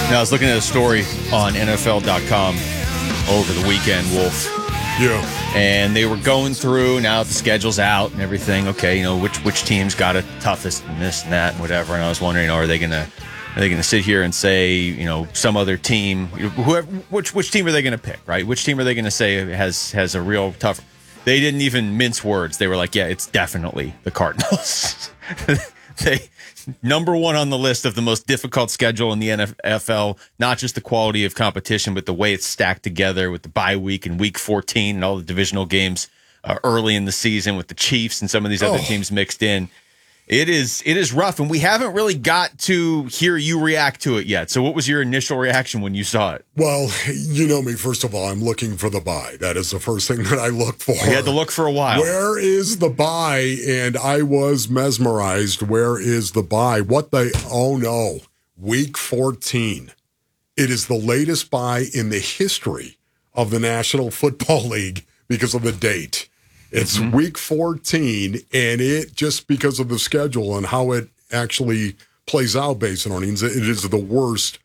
Now, I was looking at a story on NFL.com over the weekend, Wolf. Yeah. And they were going through, now the schedule's out and everything. Okay, which teams got it toughest and this and that and whatever. And I was wondering, are they gonna sit here and say, some other team, which team are they gonna pick, right? Which team are they gonna say has a real tough? They didn't even mince words. They were like, yeah, it's definitely the Cardinals. They number one on the list of the most difficult schedule in the NFL, not just the quality of competition, but the way it's stacked together with the bye week and week 14 and all the divisional games early in the season with the Chiefs and some of these other teams mixed in. It is rough, and we haven't really got to hear you react to it yet. So what was your initial reaction when you saw it? Well, you know me, first of all, I'm looking for the bye. That is the first thing that I look for. You had to look for a while. Where is the bye? And I was mesmerized. Where is the bye? Oh no, week 14. It is the latest bye in the history of the National Football League because of the date. It's week 14, and it just because of the schedule and how it actually plays out based on earnings, it is the worst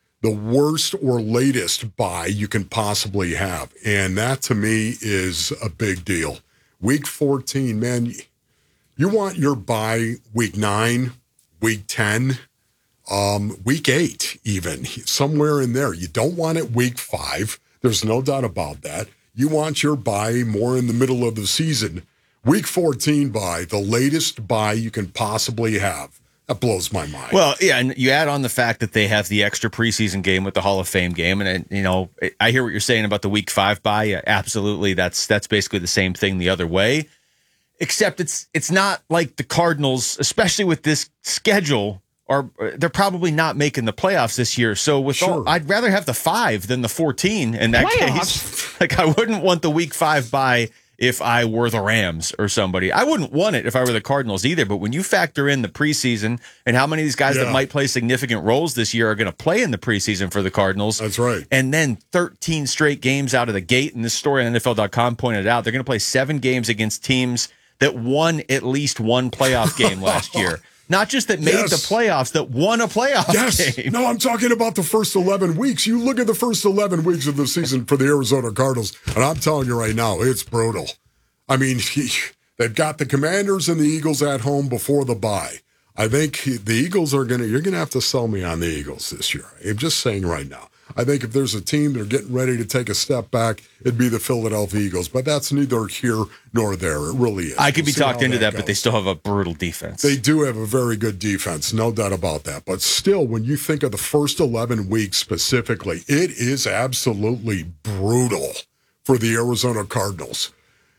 or latest bye you can possibly have. And that, to me, is a big deal. Week 14, man, you want your bye week 9, week 10, week 8 even, somewhere in there. You don't want it week 5. There's no doubt about that. You want your bye more in the middle of the season. Week 14 bye, the latest bye you can possibly have. That blows my mind. Well, yeah, and you add on the fact that they have the extra preseason game with the Hall of Fame game, and I hear what you're saying about the Week 5 bye. Yeah, absolutely, that's basically the same thing the other way, except it's not like the Cardinals, especially with this schedule. Or they're probably not making the playoffs this year. So I'd rather have the 5 than the 14 in that case. Like, I wouldn't want the week 5 bye if I were the Rams or somebody. I wouldn't want it if I were the Cardinals either. But when you factor in the preseason and how many of these guys that might play significant roles this year are going to play in the preseason for the Cardinals. That's right. And then 13 straight games out of the gate. And this story on NFL.com pointed out, they're going to play 7 games against teams that won at least one playoff game last year. Not just that made the playoffs, that won a playoff game. No, I'm talking about the first 11 weeks. You look at the first 11 weeks of the season for the Arizona Cardinals, and I'm telling you right now, it's brutal. I mean, they've got the Commanders and the Eagles at home before the bye. I think the Eagles you're going to have to sell me on the Eagles this year. I'm just saying right now. I think if there's a team that are getting ready to take a step back, it'd be the Philadelphia Eagles. But that's neither here nor there. It really is. I could be talked into that, but they still have a brutal defense. They do have a very good defense, no doubt about that. But still, when you think of the first 11 weeks specifically, it is absolutely brutal for the Arizona Cardinals.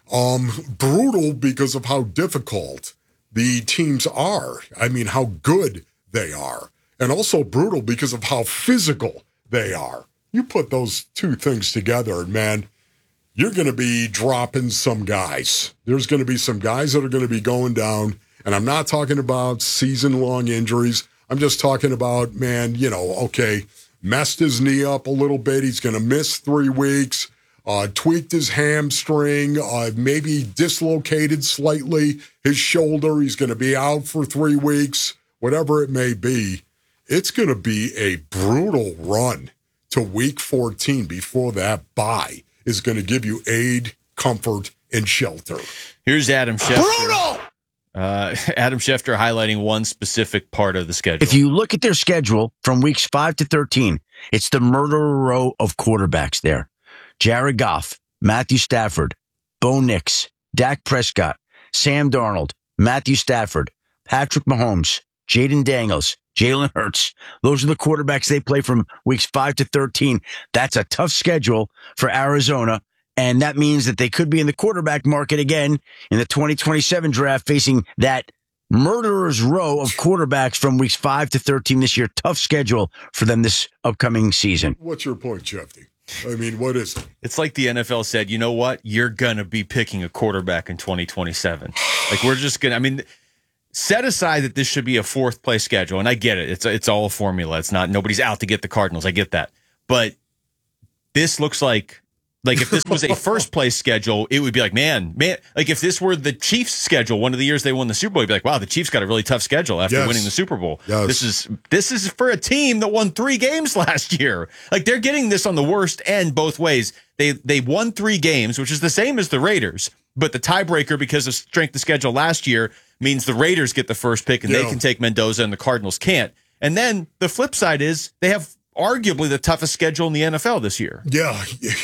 Brutal because of how difficult the teams are. I mean, how good they are. And also brutal because of how physical they are. You put those two things together, and man, you're going to be dropping some guys. There's going to be some guys that are going to be going down, and I'm not talking about season-long injuries. I'm just talking about, man, messed his knee up a little bit. He's going to miss 3 weeks, tweaked his hamstring, maybe dislocated slightly his shoulder. He's going to be out for 3 weeks, whatever it may be. It's going to be a brutal run to week 14 before that bye is going to give you aid, comfort, and shelter. Here's Adam Schefter. Brutal! Adam Schefter highlighting one specific part of the schedule. If you look at their schedule from weeks 5 to 13, it's the murderer row of quarterbacks there. Jared Goff, Matthew Stafford, Bo Nix, Dak Prescott, Sam Darnold, Matthew Stafford, Patrick Mahomes, Jaden Daniels, Jalen Hurts. Those are the quarterbacks they play from weeks 5 to 13. That's a tough schedule for Arizona, and that means that they could be in the quarterback market again in the 2027 draft, facing that murderer's row of quarterbacks from weeks 5 to 13 this year. Tough schedule for them this upcoming season. What's your point, Jeffy? I mean, what is it? It's like the NFL said, you know what? You're going to be picking a quarterback in 2027. Like, we're just going to, set aside that this should be a 4th place schedule, and I get it. It's all a formula. It's not, nobody's out to get the Cardinals. I get that. But this looks like Like if this was a first place schedule, it would be like, man, like if this were the Chiefs schedule, one of the years they won the Super Bowl, you'd be like, wow, the Chiefs got a really tough schedule after winning the Super Bowl. Yes. This is for a team that won 3 games last year. Like they're getting this on the worst end both ways. They won 3 games, which is the same as the Raiders, but the tiebreaker because of strength of schedule last year means the Raiders get the first pick and they can take Mendoza and the Cardinals can't. And then the flip side is they have arguably the toughest schedule in the NFL this year. Yeah,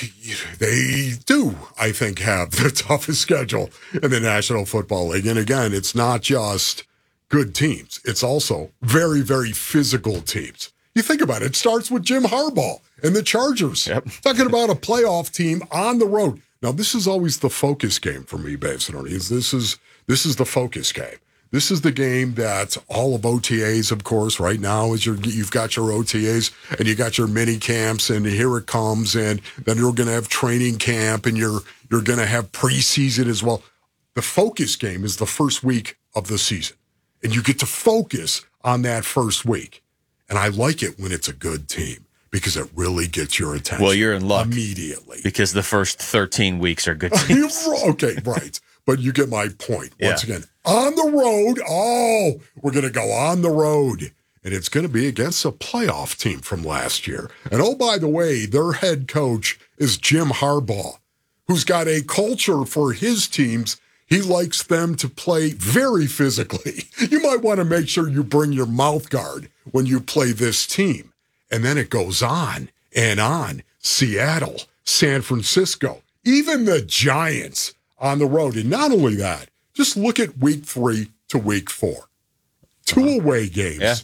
they do, I think, have the toughest schedule in the National Football League. And again, it's not just good teams. It's also very, very physical teams. You think about it, it starts with Jim Harbaugh and the Chargers. Yep. Talking about a playoff team on the road. Now, this is always the focus game for me, Babe Sinoni. This is the focus game. This is the game that all of OTAs, of course, right now is you've got your OTAs and you got your mini camps and here it comes and then you're going to have training camp and you're going to have preseason as well. The focus game is the first week of the season and you get to focus on that first week. And I like it when it's a good team because it really gets your attention. Well, you're in luck immediately because the first 13 weeks are good teams. Okay, right. But you get my point. Once again, on the road. Oh, we're going to go on the road. And it's going to be against a playoff team from last year. And oh, by the way, their head coach is Jim Harbaugh, who's got a culture for his teams. He likes them to play very physically. You might want to make sure you bring your mouth guard when you play this team. And then it goes on and on. Seattle, San Francisco, even the Giants on the road. And not only that, just look at week 3 to week 4. 2 away games. Yeah.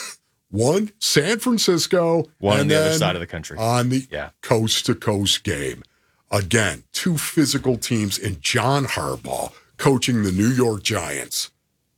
One, San Francisco. One and on the other then side of the country. On the coast-to-coast game. Again, 2 physical teams and John Harbaugh coaching the New York Giants.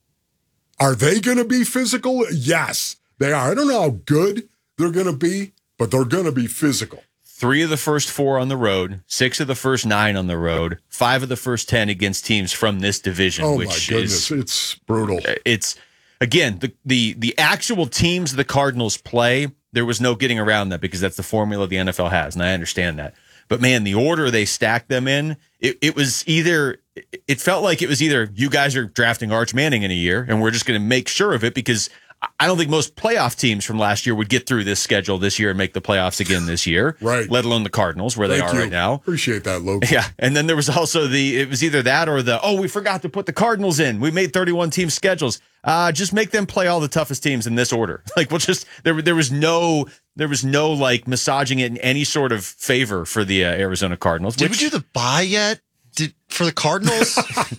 Are they going to be physical? Yes, they are. I don't know how good they're going to be, but they're going to be physical. 3 of the first 4 on the road, 6 of the first 9 on the road, 5 of the first 10 against teams from this division. Oh, which my goodness, it's brutal. It's, again, the actual teams the Cardinals play, there was no getting around that because that's the formula the NFL has, and I understand that. But, man, the order they stacked them in, it was either – it felt like it was either you guys are drafting Arch Manning in a year, and we're just going to make sure of it because – I don't think most playoff teams from last year would get through this schedule this year and make the playoffs again this year. Right. Let alone the Cardinals, where they are right now. Appreciate that, Luke. Yeah. And then there was also it was either that or we forgot to put the Cardinals in. We made 31 team schedules. Just make them play all the toughest teams in this order. Like, we'll just, there was no like massaging it in any sort of favor for the Arizona Cardinals. Did we do the bye yet? For the Cardinals?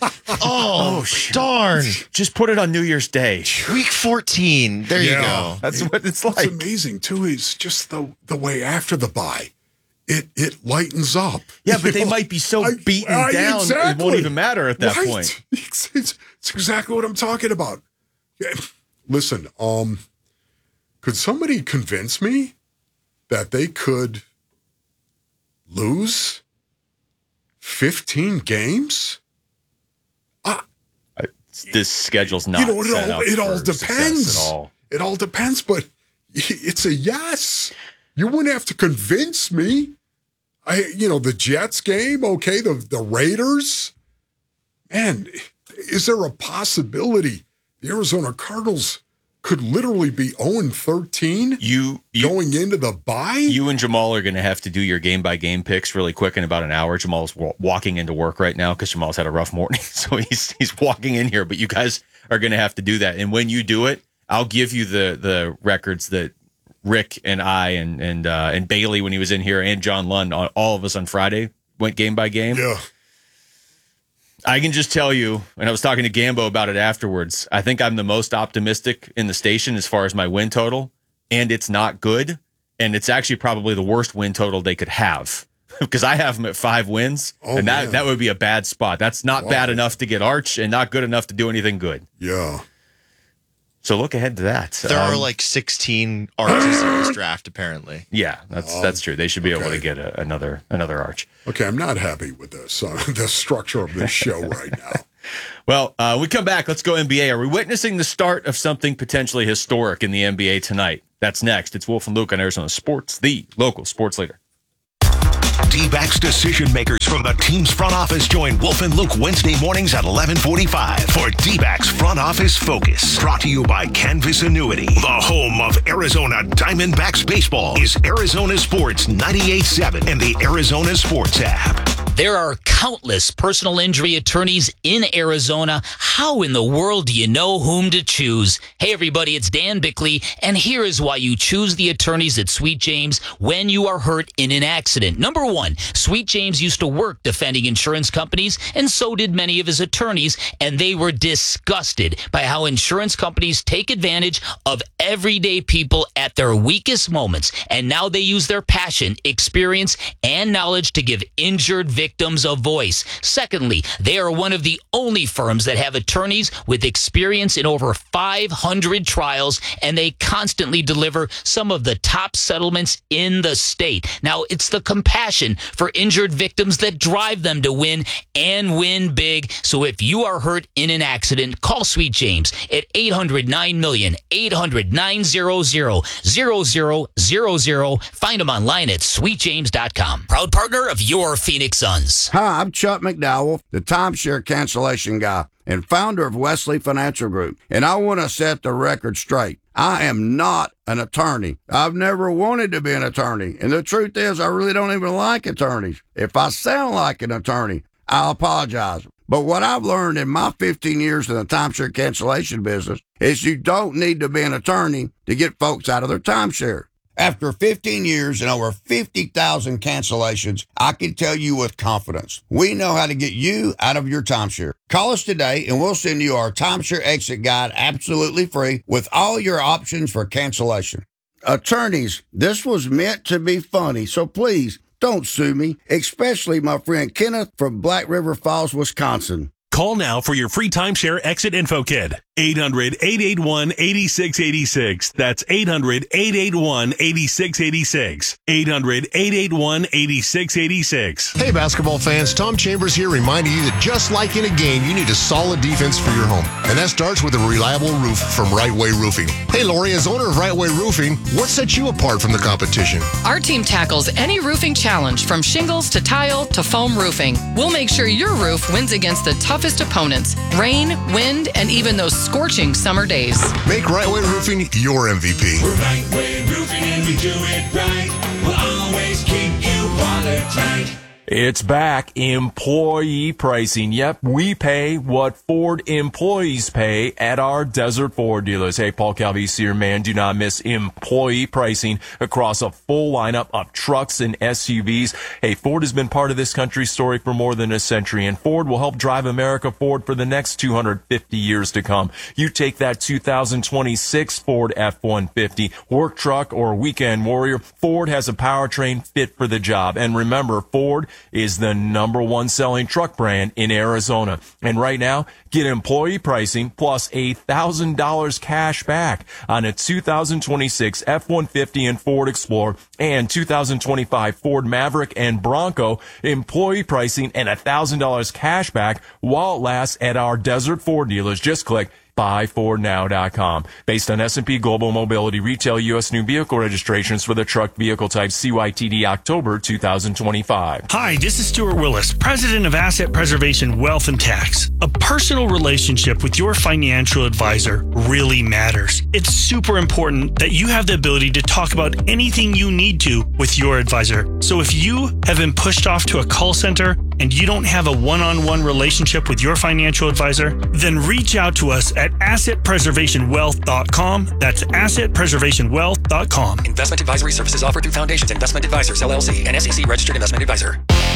oh, darn. Just put it on New Year's Day. Week 14. There you go. That's what it's like. What's amazing, too, is just the way after the bye, it lightens up. Yeah, but they might be so beaten down, it won't even matter at that point. It's exactly what I'm talking about. Yeah. Listen, could somebody convince me that they could lose 15 games? This schedule's not. It all depends. At all. It all depends, but it's a yes. You wouldn't have to convince me. The Jets game, okay, the Raiders. Man, is there a possibility the Arizona Cardinals could literally be 0-13 going into the bye? You and Jamal are going to have to do your game-by-game picks really quick in about an hour. Jamal's walking into work right now because Jamal's had a rough morning, so he's walking in here. But you guys are going to have to do that. And when you do it, I'll give you the records that Rick and I and Bailey, when he was in here, and John Lund, all of us on Friday, went game-by-game. Yeah. I can just tell you, and I was talking to Gambo about it afterwards, I think I'm the most optimistic in the station as far as my win total, and it's not good, and it's actually probably the worst win total they could have, because I have them at 5 wins, and that would be a bad spot. That's not bad enough to get Arch and not good enough to do anything good. Yeah. So look ahead to that. There are like 16 arches in this draft, apparently. Yeah, that's true. They should be able to get another Arch. Okay, I'm not happy with this, the structure of this show right now. Well, we come back. Let's go NBA. Are we witnessing the start of something potentially historic in the NBA tonight? That's next. It's Wolf and Luke on Arizona Sports, the local sports leader. D-backs decision makers from the team's front office join Wolf and Luke Wednesday mornings at 11:45 for D-backs Front Office Focus. Brought to you by Canvas Annuity. The home of Arizona Diamondbacks baseball is Arizona Sports 98.7 and the Arizona Sports app. There are countless personal injury attorneys in Arizona. How in the world do you know whom to choose? Hey, everybody, it's Dan Bickley, and here is why you choose the attorneys at Sweet James when you are hurt in an accident. Number one, Sweet James used to work defending insurance companies, and so did many of his attorneys, and they were disgusted by how insurance companies take advantage of everyday people at their weakest moments, and now they use their passion, experience, and knowledge to give injured victims a voice. Secondly, they are one of the only firms that have attorneys with experience in over 500 trials, and they constantly deliver some of the top settlements in the state. Now, it's the compassion for injured victims that drive them to win and win big. So if you are hurt in an accident, call Sweet James at 800-9-MILLION, 800-900-0000. Find them online at sweetjames.com. Proud partner of your Phoenix Suns. Hi, I'm Chuck McDowell, the timeshare cancellation guy and founder of Wesley Financial Group. And I want to set the record straight. I am not an attorney. I've never wanted to be an attorney. And the truth is, I really don't even like attorneys. If I sound like an attorney, I'll apologize. But what I've learned in my 15 years in the timeshare cancellation business is you don't need to be an attorney to get folks out of their timeshare. After 15 years and over 50,000 cancellations, I can tell you with confidence, we know how to get you out of your timeshare. Call us today and we'll send you our timeshare exit guide absolutely free with all your options for cancellation. Attorneys, this was meant to be funny, so please don't sue me, especially my friend Kenneth from Black River Falls, Wisconsin. Call now for your free timeshare exit info kit. 800-881-8686. That's 800-881-8686. 800-881-8686. Hey, basketball fans, Tom Chambers here reminding you that just like in a game, you need a solid defense for your home. And that starts with a reliable roof from Right Way Roofing. Hey, Lori, as owner of Right Way Roofing, what sets you apart from the competition? Our team tackles any roofing challenge from shingles to tile to foam roofing. We'll make sure your roof wins against the toughest opponents, rain, wind, and even those scorching summer days. Make Right Way Roofing your MVP. We're Right Way Roofing and we do it right. We'll always keep you watertight. It's back. Employee pricing. Yep, we pay what Ford employees pay at our Desert Ford dealers. Hey, Paul Calvisi here, man. Do not miss employee pricing across a full lineup of trucks and SUVs. Hey, Ford has been part of this country's story for more than a century, and Ford will help drive America forward for the next 250 years to come. You take that 2026 Ford F-150, work truck, or weekend warrior, Ford has a powertrain fit for the job. And remember, Ford is the #1 selling truck brand in Arizona. And right now, get employee pricing plus $1,000 cash back on a 2026 F-150 and Ford Explorer and 2025 Ford Maverick and Bronco. Employee pricing and $1,000 cash back while it lasts at our Desert Ford dealers. Just click buyfordnow.com. Based on S&P Global Mobility Retail U.S. new vehicle registrations for the truck vehicle type CYTD October 2025. Hi, this is Stuart Willis, President of Asset Preservation Wealth and Tax. A personal relationship with your financial advisor really matters. It's super important that you have the ability to talk about anything you need to with your advisor. So if you have been pushed off to a call center and you don't have a one-on-one relationship with your financial advisor, then reach out to us at assetpreservationwealth.com. That's assetpreservationwealth.com. Investment advisory services offered through Foundations Investment Advisors, LLC, an SEC registered investment advisor.